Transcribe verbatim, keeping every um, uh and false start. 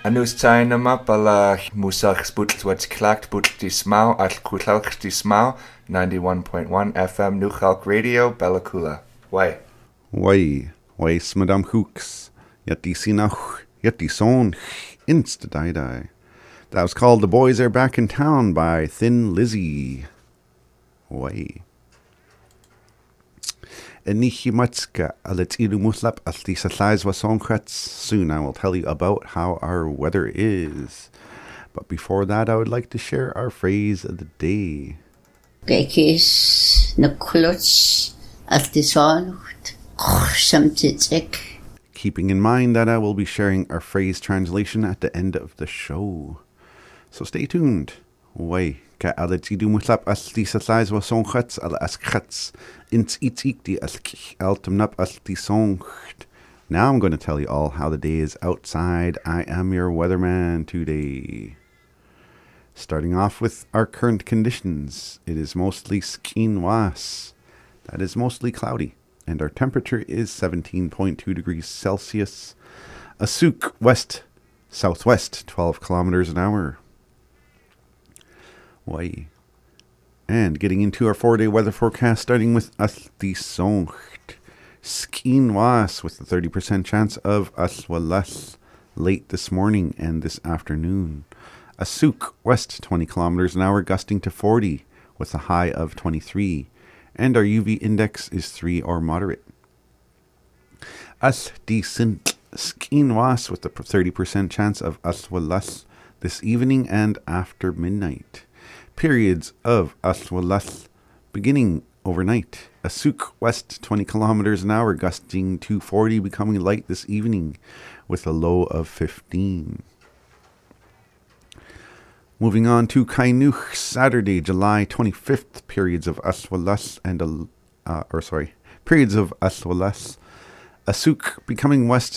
Anus tainama pala musach sputl wats clact butl dismau al kutalk dismau ninety-one point one F M Nuchalk Radio Bellacula. Why? Why? Why Madame Hooks? Yet die sinach, yet die son, insta die die. That was called The Boys Are Back in Town by Thin Lizzy. Why? Enichi matska alet ilu muslap alti satlais wasonkrats. Soon I will tell you about how our weather is. But before that, I would like to share our phrase of the day. Gekis na kluts alti sonucht. Samtitek. Keeping in mind that I will be sharing our phrase translation at the end of the show. So stay tuned. Why? Ka alet idu muslap alti satlais wasonkrats al askrats. Ins itikti alkich altumnap alti songt. Now I'm going to tell you all how the day is outside. I am your weatherman today. Starting off with our current conditions. It is mostly skinwas. That is mostly cloudy. And our temperature is seventeen point two degrees Celsius. Asuk west, southwest, twelve kilometers an hour. Why? And getting into our four-day weather forecast, starting with Alti Songt. Skinwas with a thirty percent chance of Aswalas late this morning and this afternoon. Asuk west, twenty kilometers an hour, gusting to forty with a high of twenty-three. And our U V index is three or moderate. Alti Sint Skinwas with a thirty percent chance of Aswalas this evening and after midnight. Periods of Aswalas beginning overnight. Asuk west, twenty kilometers an hour, gusting to forty, becoming light this evening with a low of fifteen. Moving on to Kainuch, Saturday, July twenty-fifth. Periods of Aswalas and uh, or sorry, periods of Aswalas. Asuk becoming west